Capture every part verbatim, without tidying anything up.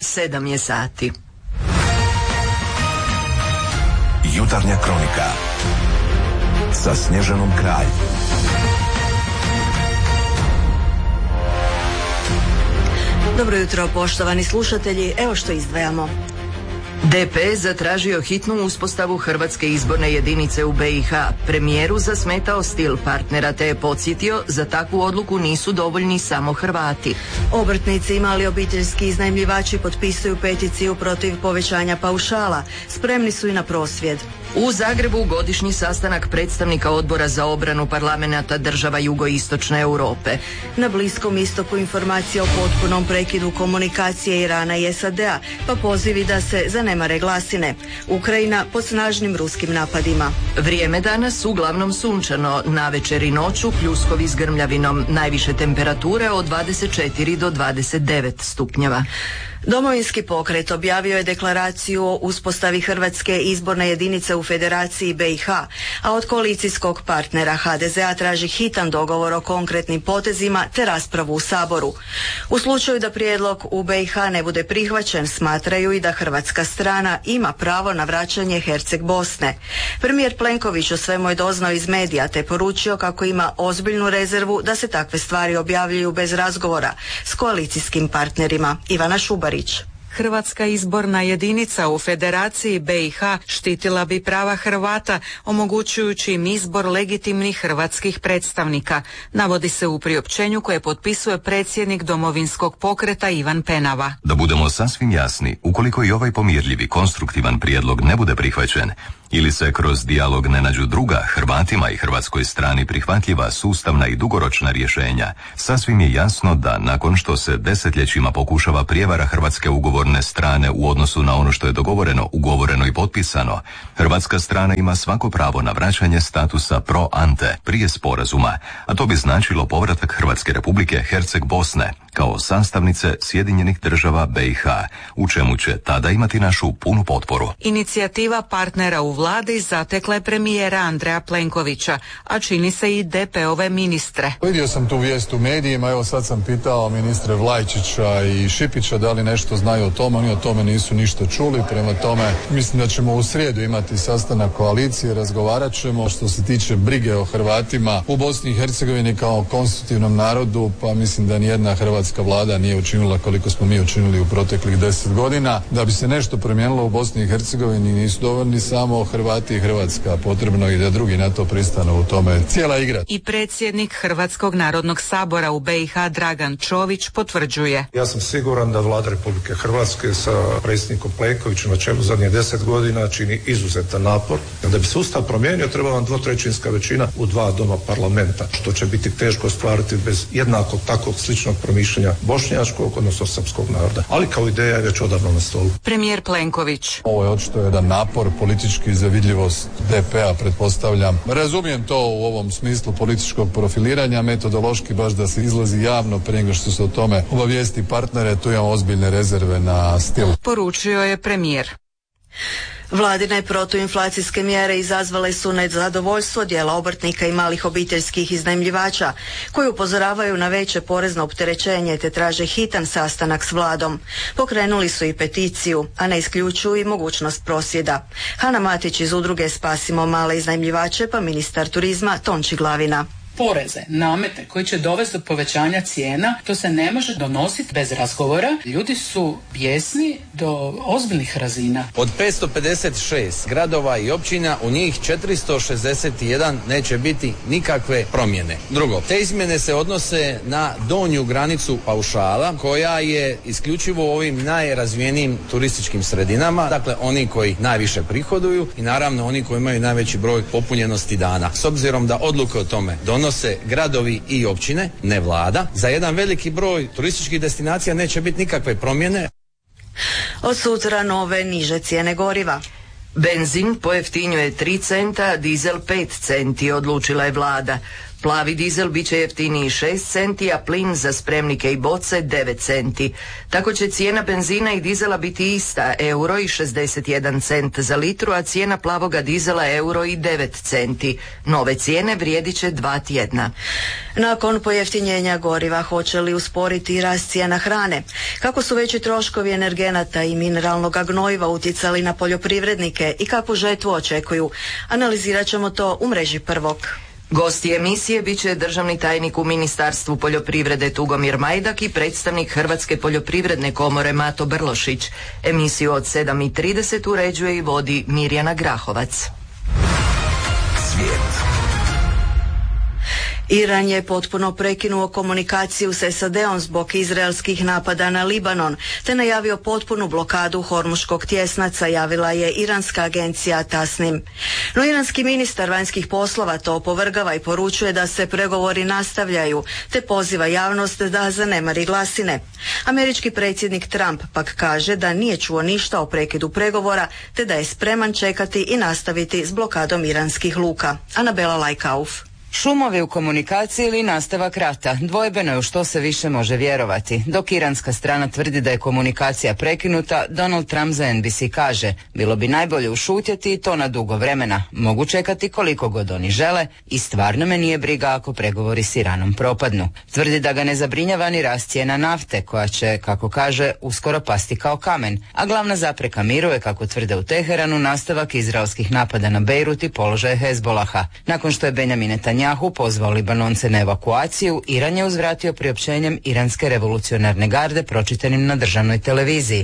sedam je sati. Jutarnja kronika sa Snježanom Kralj. Dobro jutro, poštovani slušatelji, evo što izdvajamo. D P zatražio hitnu uspostavu hrvatske izborne jedinice u B i H. Premijeru zasmetao stil partnera te je podsjetio za takvu odluku nisu dovoljni samo Hrvati. Obrtnici i mali obiteljski iznajmljivači potpisuju peticiju protiv povećanja paušala. Spremni su i na prosvjed. U Zagrebu godišnji sastanak predstavnika Odbora za obranu parlamenata država jugoistočne Europe. Na Bliskom istoku informacija o potpunom prekidu komunikacije Irana i S A D-a, pa pozivi da se zanemare glasine. Ukrajina pod snažnim ruskim napadima. Vrijeme danas uglavnom sunčano, navečer i noću pljuskovi s grmljavinom, najviše temperature od dvadeset četiri do dvadeset devet stupnjeva. Domovinski pokret objavio je deklaraciju o uspostavi hrvatske izborne jedinice u Federaciji B i H, a od koalicijskog partnera H D Z-a traži hitan dogovor o konkretnim potezima te raspravu u Saboru. U slučaju da prijedlog u B i H ne bude prihvaćen, smatraju i da hrvatska strana ima pravo na vraćanje Herceg Bosne. Premijer Plenković o svemu je doznao iz medija te poručio kako ima ozbiljnu rezervu da se takve stvari objavljuju bez razgovora s koalicijskim partnerima. Ivana Šubar. Hrvatska izborna jedinica u Federaciji B i H štitila bi prava Hrvata, omogućujući im izbor legitimnih hrvatskih predstavnika, navodi se u priopćenju koje potpisuje predsjednik Domovinskog pokreta Ivan Penava. Da budemo sasvim jasni, ukoliko i ovaj pomirljivi, konstruktivan prijedlog ne bude prihvaćen, ili se kroz dijalog ne nađu druga, Hrvatima i hrvatskoj strani prihvatljiva, sustavna i dugoročna rješenja, sasvim je jasno da nakon što se desetljećima pokušava prijevara hrvatske ugovorne strane u odnosu na ono što je dogovoreno, ugovoreno i potpisano, hrvatska strana ima svako pravo na vraćanje statusa pro ante prije sporazuma, a to bi značilo povratak Hrvatske Republike Herceg Bosne kao sastavnice Sjedinjenih država B i H, u čemu će tada imati našu punu potporu. Inicijativa partnera u vladi zatekla je premijera Andreja Plenkovića, a čini se i D P-ove ministre. Vidio sam tu vijest u medijima, evo sad sam pitao ministre Vlajčića i Šipića da li nešto znaju o tome, oni o tome nisu ništa čuli, prema tome mislim da ćemo u srijedu imati sastanak koalicije, razgovarat ćemo. Što se tiče brige o Hrvatima u Bosni i Hercegovini kao konstitutivnom narodu, pa mislim da nijedna hrvatska vlada nije učinila koliko smo mi učinili u proteklih deset godina. Da bi se nešto promijenilo u Bosni i Hercegovini nisu dovoljni samo Hrvati i Hrvatska, potrebno i da drugi na to pristanu, u tome cijela igra. I predsjednik Hrvatskog narodnog sabora u B i H Dragan Čović potvrđuje. Ja sam siguran da vlada Republike Hrvatske sa predsjednikom Plenkovićem na čelu zadnjih deset godina čini izuzetan napor. Da bi se ustav promijenio treba vam dvotrećinska većina u dva doma parlamenta, što će biti teško ostvariti bez jednakog takvog sličnog promišljanja bošnjačkog, odnosno srpskog naroda. Ali kao ideja je već odavno na stolu. Premijer Plenković. Ovo je očito jedan napor politički za vidljivost D P-a, pretpostavljam. Razumijem to u ovom smislu političkog profiliranja, metodološki baš da se izlazi javno prije nego što se o tome obavijesti partnere, tu imamo ozbiljne rezerve na stil. Poručio je premijer. Vladine protuinflacijske mjere izazvale su nezadovoljstvo dijela obrtnika i malih obiteljskih iznajmljivača, koji upozoravaju na veće porezno opterećenje te traže hitan sastanak s vladom. Pokrenuli su i peticiju, a ne isključuju i mogućnost prosvjeda. Hana Matić iz udruge Spasimo male iznajmljivače pa ministar turizma Tonči Glavina. Poreze, namete koji će dovesti do povećanja cijena, to se ne može donositi bez razgovora. Ljudi su bijesni do ozbiljnih razina. Od petsto pedeset šest gradova i općina u njih četiristo šezdeset jedan neće biti nikakve promjene. Drugo, te izmjene se odnose na donju granicu paušala koja je isključivo u ovim najrazvijenijim turističkim sredinama, dakle oni koji najviše prihoduju i naravno oni koji imaju najveći broj popunjenosti dana. S obzirom da odluke o tome donose gradovi i općine, ne vlada, za jedan veliki broj turističkih destinacija neće biti nikakve promjene. Od sutra nove niže cijene goriva. Benzin pojeftinjuje tri centa, dizel pet centi, odlučila je vlada. Plavi dizel bit će jeftiniji šest centi, a plin za spremnike i boce devet centi. Tako će cijena benzina i dizela biti ista, euro i šezdeset jedan cent za litru, a cijena plavoga dizela euro i devet centi. Nove cijene vrijedit će dva tjedna. Nakon pojeftinjenja goriva hoće li usporiti rast cijena hrane? Kako su veći troškovi energenata i mineralnog gnojiva utjecali na poljoprivrednike i kakvu žetvu očekuju? Analizirat ćemo to u mreži Prvog. Gosti emisije bit će državni tajnik u Ministarstvu poljoprivrede Tugomir Majdak i predstavnik Hrvatske poljoprivredne komore Mato Brlošić. Emisiju od sedam i trideset uređuje i vodi Mirjana Grahovac. Svijet. Iran je potpuno prekinuo komunikaciju s S A D-om zbog izraelskih napada na Libanon, te najavio potpunu blokadu Hormuškog tjesnaca, javila je iranska agencija Tasnim. No iranski ministar vanjskih poslova to opovrgava i poručuje da se pregovori nastavljaju, te poziva javnost da zanemari glasine. Američki predsjednik Trump pak kaže da nije čuo ništa o prekidu pregovora, te da je spreman čekati i nastaviti s blokadom iranskih luka. Anabela Lajkauf. Šumovi u komunikaciji ili nastavak rata, dvojbeno je u što se više može vjerovati. Dok iranska strana tvrdi da je komunikacija prekinuta, Donald Trump za N B C kaže: bilo bi najbolje ušutjeti i to na dugo vremena. Mogu čekati koliko god oni žele i stvarno me nije briga ako pregovori s Iranom propadnu. Tvrdi da ga ne zabrinjava ni rast cijena nafte, koja će, kako kaže, uskoro pasti kao kamen. A glavna zapreka miru je, kako tvrde u Teheranu, nastavak izraelskih napada na Bejrut i položaje Hezbolaha. Nakon što je Benjamin Netanjahu pozvao Libanonce na evakuaciju, Iran je uzvratio priopćenjem Iranske revolucionarne garde pročitanim na državnoj televiziji.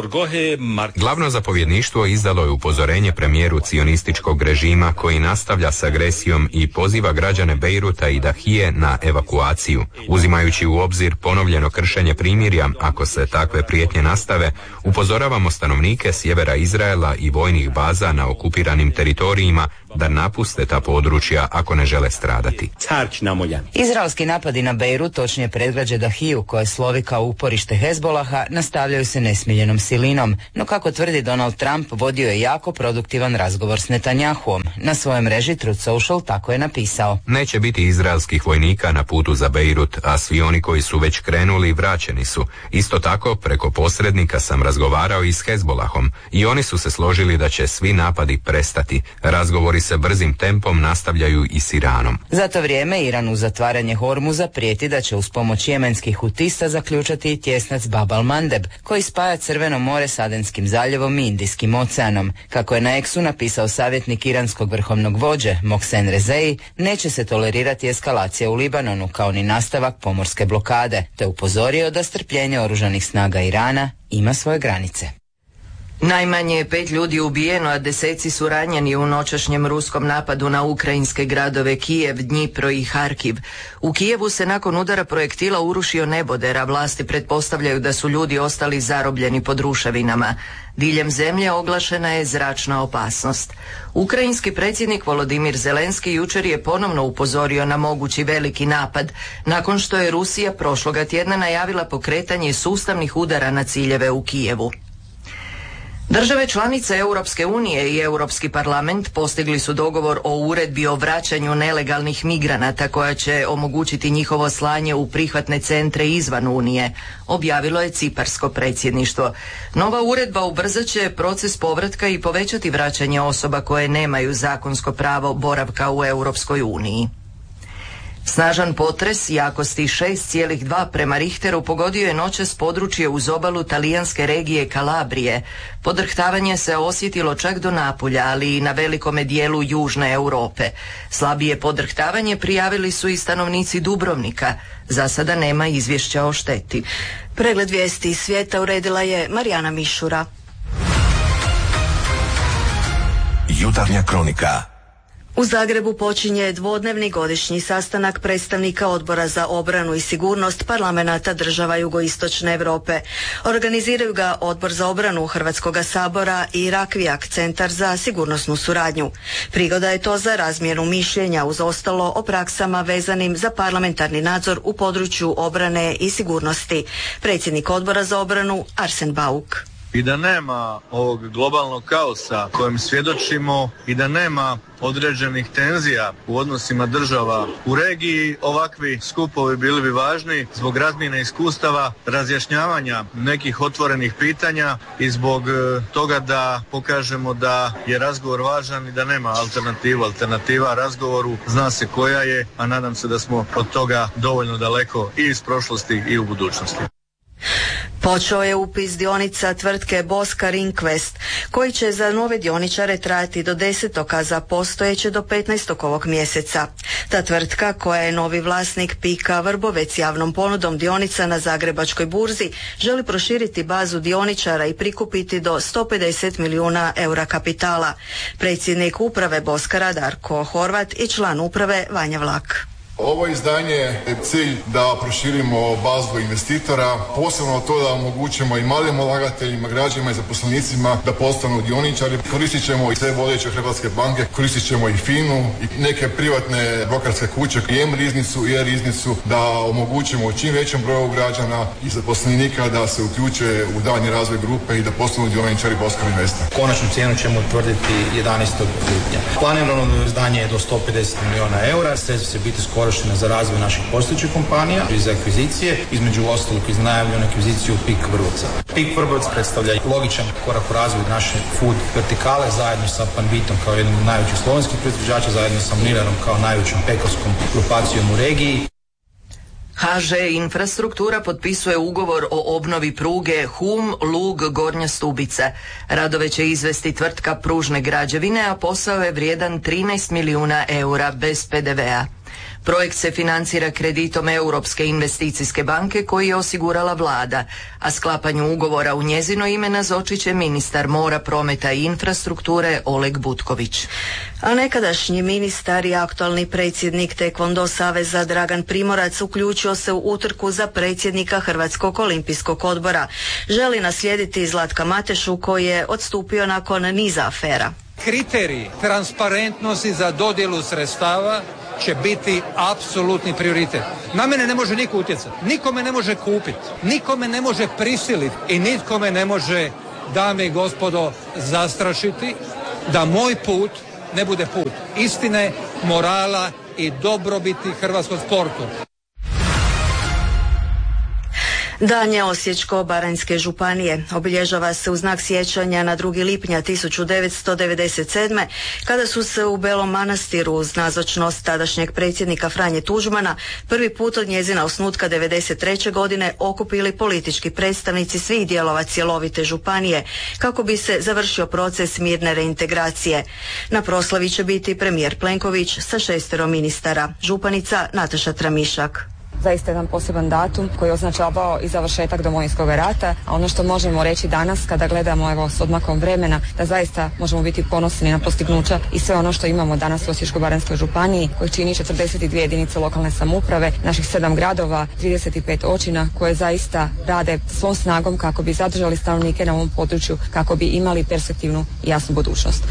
Glavno zapovjedništvo izdalo je upozorenje premijeru cionističkog režima koji nastavlja s agresijom i poziva građane Bejruta i Dahije na evakuaciju. Uzimajući u obzir ponovljeno kršenje primirja, ako se takve prijetnje nastave, upozoravamo stanovnike sjevera Izraela i vojnih baza na okupiranim teritorijima da napuste ta područja ako ne žele stradati. Izraelski napadi na Bejrut, točnije predgrađe Dahiju, koje slovi kao uporište Hezbolaha, nastavljaju se nesmiljenom silinom, no kako tvrdi Donald Trump, vodio je jako produktivan razgovor s Netanjahuom. Na svojoj mreži Truth Social tako je napisao: neće biti izraelskih vojnika na putu za Bejrut, a svi oni koji su već krenuli vraćeni su. Isto tako, preko posrednika sam razgovarao i s Hezbolahom i oni su se složili da će svi napadi prestati. Razgovori se brzim tempom nastavljaju i s Iranom. Za to vrijeme Iran uz zatvaranje Hormuza prijeti da će uz pomoć jemenskih hutista zaključati i tjesnac Bab al-Mandeb, koji spaja Crveno more s Adenskim zaljevom i Indijskim oceanom. Kako je na Eksu napisao savjetnik iranskog vrhovnog vođe Mohsen Rezei, neće se tolerirati eskalacija u Libanonu kao ni nastavak pomorske blokade, te upozorio da strpljenje oružanih snaga Irana ima svoje granice. Najmanje je pet ljudi ubijeno, a deseci su ranjeni u noćašnjem ruskom napadu na ukrajinske gradove Kijev, Dnjipro i Harkiv. U Kijevu se nakon udara projektila urušio neboder, a vlasti pretpostavljaju da su ljudi ostali zarobljeni pod ruševinama. Diljem zemlje oglašena je zračna opasnost. Ukrajinski predsjednik Volodimir Zelenski jučer je ponovno upozorio na mogući veliki napad, nakon što je Rusija prošloga tjedna najavila pokretanje sustavnih udara na ciljeve u Kijevu. Države članice Europske unije i Europski parlament postigli su dogovor o uredbi o vraćanju nelegalnih migranata koja će omogućiti njihovo slanje u prihvatne centre izvan Unije, objavilo je ciparsko predsjedništvo. Nova uredba ubrzat će proces povratka i povećati vraćanje osoba koje nemaju zakonsko pravo boravka u Europskoj uniji. Snažan potres jakosti šest zarez dva prema Richteru pogodio je noćas područje uz obalu talijanske regije Kalabrije. Podrhtavanje se osjetilo čak do Napulja, ali i na velikome dijelu južne Europe. Slabije podrhtavanje prijavili su i stanovnici Dubrovnika. Za sada nema izvješća o šteti. Pregled vijesti iz svijeta uredila je Marijana Mišura. Jutarnja kronika. U Zagrebu počinje dvodnevni godišnji sastanak predstavnika Odbora za obranu i sigurnost parlamenata država jugoistočne Europe. Organiziraju ga Odbor za obranu Hrvatskoga sabora i Rakvijak, Centar za sigurnosnu suradnju. Prigoda je to za razmjenu mišljenja uz ostalo o praksama vezanim za parlamentarni nadzor u području obrane i sigurnosti. Predsjednik Odbora za obranu Arsen Bauk. i da nema ovog globalnog kaosa kojem svjedočimo i da nema određenih tenzija u odnosima država u regiji, ovakvi skupovi bili bi važni zbog razmjene iskustava, razjašnjavanja nekih otvorenih pitanja i zbog toga da pokažemo da je razgovor važan i da nema alternativu. Alternativa razgovoru zna se koja je, a nadam se da smo od toga dovoljno daleko i iz prošlosti i u budućnosti. Počeo je upis dionica tvrtke Boskar Invest, koji će za nove dioničare trajati do desetog, a za postojeće do petnaestog ovog mjeseca. Ta tvrtka, koja je novi vlasnik Pika Vrbovec javnom ponudom dionica na Zagrebačkoj burzi, želi proširiti bazu dioničara i prikupiti do sto pedeset milijuna eura kapitala. Predsjednik uprave Boskara Darko Horvat i član uprave Vanja Vlak. Ovo izdanje je cilj da proširimo bazu investitora, posebno to da omogućimo i malim ulagateljima, građanima i zaposlenicima da postanu dioničari. Koristit ćemo i sve vodeće hrvatske banke, koristit ćemo i FINU i neke privatne brokerske kuće, i M-riznicu i E-riznicu, da omogućimo čim većem broju građana i zaposlenika da se uključe u daljnji razvoj grupe i da postanu dioničari Boskar Investa. Konačnu cijenu ćemo utvrditi jedanaestog lipnja. Planirano izdanje je do sto pedeset milijuna eura, sredstva će biti skoro za razvoj naših postojećih kompanija i za akvizicije, između ostalog iz najavljenu akviziciju Pik Vrbovca. Pik Vrbovac predstavlja logičan korak u razvoju naše food vertikale zajedno sa Panvitom kao jednom od najvećih slovenskih proizvođača, zajedno sa Mlinarom kao najvećom pekarskom grupacijom u regiji. ha že Infrastruktura potpisuje ugovor o obnovi pruge Hum-Lug Gornja Stubica. Radove će izvesti tvrtka Pružne građevine, a posao je vrijedan trinaest milijuna eura bez pe de ve a. Projekt se financira kreditom Europske investicijske banke koji je osigurala vlada, a sklapanju ugovora u njezino ime nazočit će ministar mora, prometa i infrastrukture Oleg Butković. A nekadašnji ministar i aktualni predsjednik Tekvondo saveza Dragan Primorac uključio se u utrku za predsjednika Hrvatskog olimpijskog odbora. Želi naslijediti Zlatka Matešu koji je odstupio nakon niza afera. Kriteriji transparentnosti za dodjelu sredstava će biti apsolutni prioritet. Na mene ne može niko utjecati, niko me ne može kupiti, niko me ne može prisiliti i nitko me ne može, dame i gospodo, zastrašiti da moj put ne bude put istine, morala i dobrobiti hrvatskog sportu. Dan je Osječko-baranjske županije obilježava se u znak sjećanja na drugi lipnja tisuću devetsto devedeset sedme. kada su se u Belom Manastiru uz nazočnost tadašnjeg predsjednika Franje Tuđmana prvi put od njezina osnutka devedeset treće godine okupili politički predstavnici svih dijelova cjelovite županije kako bi se završio proces mirne reintegracije. Na proslavi će biti premijer Plenković sa šestero ministara. Županica Nataša Tramišak. Zaista jedan poseban datum koji je označavao i završetak Domovinskog rata, a ono što možemo reći danas kada gledamo evo s odmakom vremena da zaista možemo biti ponosni na postignuća i sve ono što imamo danas u Osječko-baranjskoj županiji koji čini četrdeset dvije jedinice lokalne samouprave, naših sedam gradova, trideset pet općina koje zaista rade svom snagom kako bi zadržali stanovnike na ovom području, kako bi imali perspektivnu i jasnu budućnost.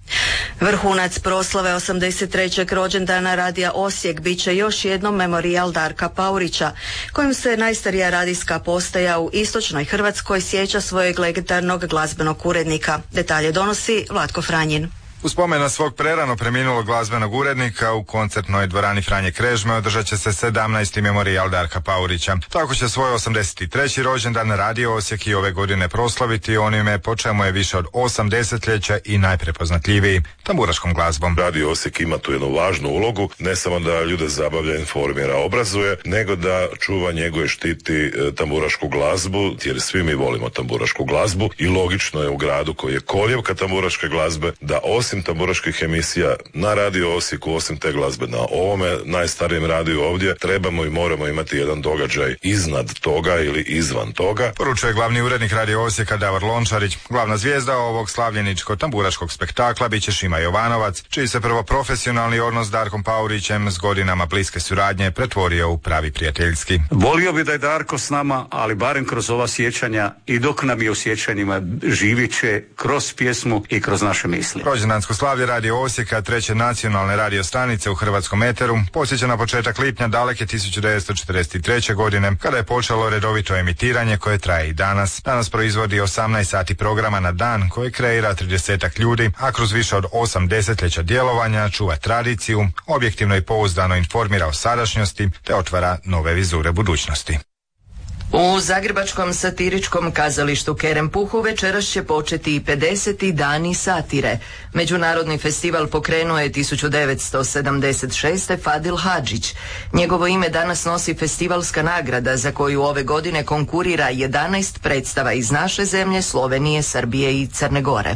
Vrhunac proslave osamdeset trećeg rođendana Radija Osijek bit će još jednom memorijal Darka Paurića, kojim se najstarija radijska postaja u istočnoj Hrvatskoj sjeća svojeg legendarnog glazbenog urednika. Detalje donosi Vlatko Franjin. U spomen na svog prerano preminulog glazbenog urednika u koncertnoj dvorani Franje Krežme održat će se sedamnaesti memorijal Darka Paurića. Tako će svoj osamdeset treći rođendan Radio Osijek i ove godine proslaviti onime po čemu je više od osam desetljeća i najprepoznatljiviji, tamburaškom glazbom. Radio Osijek ima tu jednu važnu ulogu, ne samo da ljude zabavlja, informira, obrazuje, nego da čuva, njeguje, štiti e, tamburašku glazbu, jer svi mi volimo tamburašku glazbu i logično je u gradu koji je kolijevka tamburaške glazbe da Osijek osim tamburaških emisija na Radio Osijeku, osim te glazbe na ovome najstarijem radiju ovdje, trebamo i moramo imati jedan događaj iznad toga ili izvan toga. Poručuje glavni urednik Radio Osijeka Davor Lončarić. Glavna zvijezda ovog slavljeničko-tamburaškog spektakla bit će Šima Jovanovac, čiji se prvo profesionalni odnos s Darkom Paurićem s godinama bliske suradnje pretvorio u pravi prijateljski. Volio bi da je Darko s nama, ali barem kroz ova sjećanja i dok nam je u sjećanjima živit će kroz pjesmu i kroz naše misli. Rođendan Jubilansko slavlje Radio Osijeka, treće nacionalne radio stanice u hrvatskom eteru, podsjeća na početak lipnja daleke tisuću devetsto četrdeset treće. godine, kada je počelo redovito emitiranje koje traje i danas. Danas proizvodi osamnaest sati programa na dan koje kreira tridesetak ljudi, a kroz više od osam desetljeća djelovanja čuva tradiciju, objektivno i pouzdano informira o sadašnjosti te otvara nove vizure budućnosti. U zagrebačkom satiričkom kazalištu Kerempuhu večeras će početi i pedeseti dani satire. Međunarodni festival pokrenuo je tisuću devetsto sedamdeset šeste. Fadil Hadžić. Njegovo ime danas nosi festivalska nagrada za koju ove godine konkurira jedanaest predstava iz naše zemlje, Slovenije, Srbije i Crne Gore.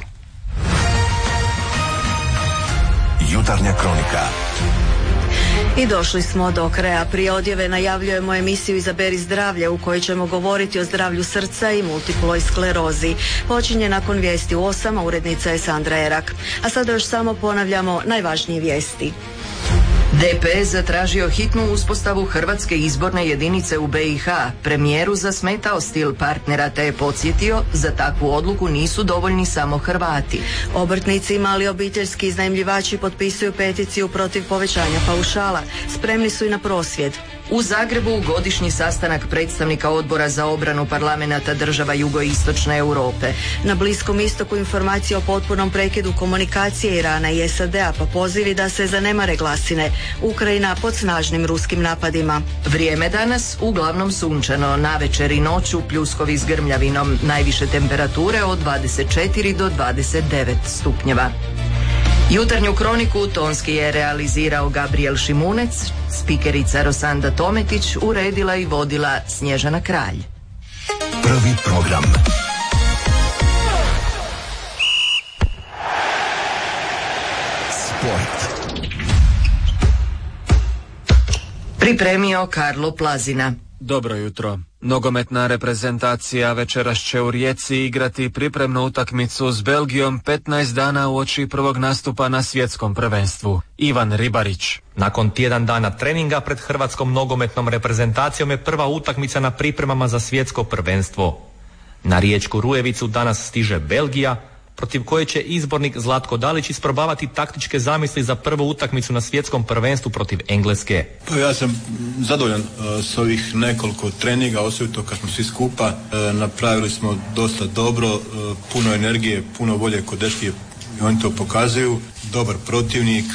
Jutarnja kronika. I došli smo do kraja. Prije odjave najavljujemo emisiju Izaberi zdravlje u kojoj ćemo govoriti o zdravlju srca i multiploj sklerozi. Počinje nakon vijesti u osam, a urednica je Sandra Erak. A sada još samo ponavljamo najvažnije vijesti. D P zatražio hitnu uspostavu hrvatske izborne jedinice u B i H. Premijeru zasmetao stil partnera te je podsjetio, za takvu odluku nisu dovoljni samo Hrvati. Obrtnici i mali obiteljski iznajmljivači potpisuju peticiju protiv povećanja paušala. Spremni su i na prosvjed. U Zagrebu godišnji sastanak predstavnika odbora za obranu parlamenata država jugoistočne Europe. Na Bliskom istoku informacije o potpunom prekidu komunikacije Irana i S A D-a, pa pozivi da se zanemare glasine. Ukrajina pod snažnim ruskim napadima. Vrijeme danas uglavnom sunčano, navečer i noću pljuskovi s grmljavinom, najviše temperature od dvadeset četiri do dvadeset devet stupnjeva. Jutarnju kroniku tonski je realizirao Gabriel Šimunec, spikerica Rosanda Tometić uredila i vodila Snježana Kralj. Prvi program. Sport. Pripremio Karlo Plazina. Dobro jutro. Nogometna reprezentacija večeras će u Rijeci igrati pripremnu utakmicu s Belgijom petnaest dana uoči prvog nastupa na svjetskom prvenstvu. Ivan Ribarić. Nakon tjedan dana treninga pred hrvatskom nogometnom reprezentacijom je prva utakmica na pripremama za svjetsko prvenstvo. Na riječku Rujevicu danas stiže Belgija, protiv koje će izbornik Zlatko Dalić isprobavati taktičke zamisli za prvu utakmicu na svjetskom prvenstvu protiv Engleske. Pa ja sam zadovoljan uh, s ovih nekoliko treninga, osobito kad smo svi skupa. Uh, napravili smo dosta dobro, uh, puno energije, puno volje kod dečki, oni to pokazuju. Dobar protivnik,